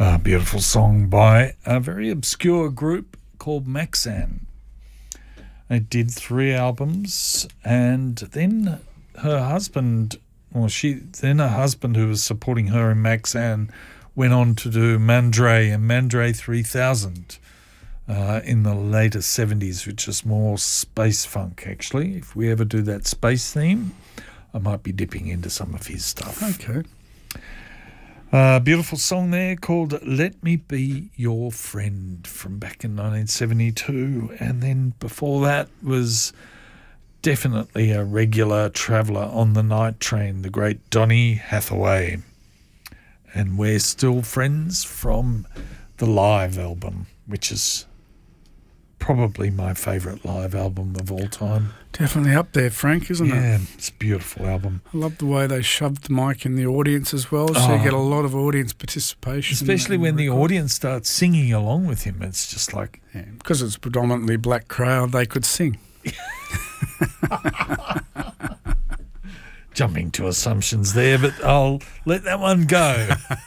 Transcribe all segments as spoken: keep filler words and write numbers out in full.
A beautiful song by a very obscure group called Maxan. They did three albums, and then her husband, well, she then her husband, who was supporting her in Maxan, went on to do Mandre and Mandre three thousand uh, in the later seventies, which is more space funk, actually. If we ever do that space theme, I might be dipping into some of his stuff. Okay. A uh, beautiful song there called Let Me Be Your Friend from back in nineteen seventy-two. And then before that was definitely a regular traveller on the night train, the great Donny Hathaway. And We're Still Friends from the live album, which is probably my favourite live album of all time. Definitely up there, Frank, isn't it? Yeah, it's a beautiful album. I love the way they shoved the mic in the audience as well, so Oh. you get a lot of audience participation. Especially when the audience starts singing along with him. It's just like... Yeah, because it's predominantly black crowd, they could sing. Jumping to assumptions there, but I'll let that one go.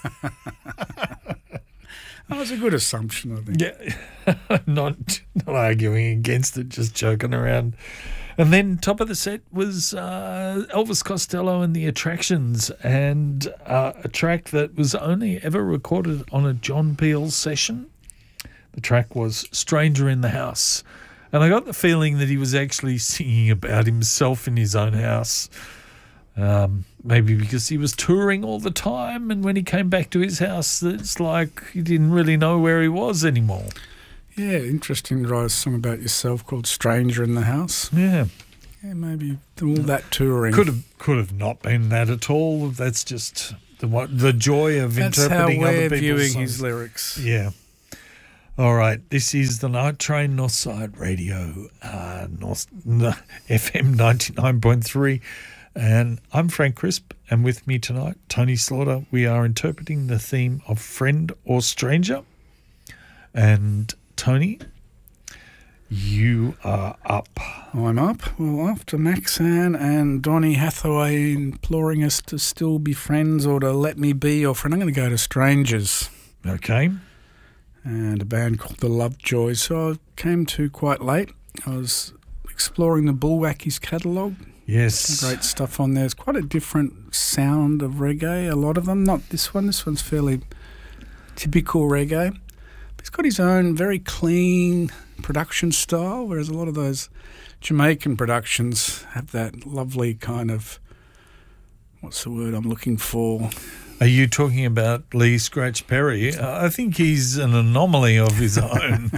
That was a good assumption, I think. Yeah, not not arguing against it, just joking around. And then top of the set was uh, Elvis Costello and the Attractions, and uh, a track that was only ever recorded on a John Peel session. The track was Stranger in the House. And I got the feeling that he was actually singing about himself in his own house. Um, maybe because he was touring all the time, and when he came back to his house, it's like he didn't really know where he was anymore. Yeah, interesting to write a song about yourself called Stranger in the House. Yeah. Yeah, maybe all that touring. Could have could have not been that at all. That's just the what the joy of That's interpreting how other we're people's viewing songs. his lyrics. Yeah. All right. This is the Night Train Northside Radio, uh, North no, F M ninety-nine point three. And I'm Frank Crisp, and with me tonight, Tony Slaughter. We are interpreting the theme of Friend or Stranger. And Tony, you are up. I'm up. Well, after Maxan and Donny Hathaway imploring us to still be friends or to let me be your friend, I'm going to go to Strangers. Okay. And a band called the Lovejoys. So I came to quite late. I was exploring the Bullwackies catalogue. Yes. Great stuff on there. It's quite a different sound of reggae, a lot of them. Not this one. This one's fairly typical reggae. But he's got his own very clean production style, whereas a lot of those Jamaican productions have that lovely kind of, what's the word I'm looking for? Are you talking about Lee Scratch Perry? I think he's an anomaly of his own.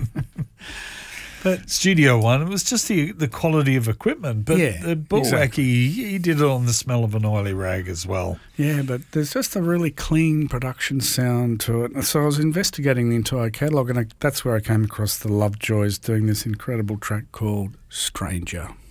But Studio One, it was just the the quality of equipment. But yeah, the Bullwacky, exactly. he did it on the smell of an oily rag as well. Yeah, but there's just a really clean production sound to it. So I was investigating the entire catalogue, and I, that's where I came across the Lovejoys doing this incredible track called Stranger.